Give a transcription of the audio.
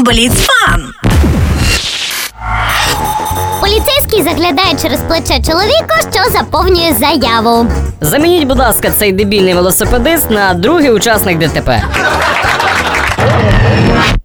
Бліц-фан! Поліцейський заглядає через плече чоловіка, що заповнює заяву. Замініть, будь ласка, цей дебільний велосипедист на другий учасник ДТП.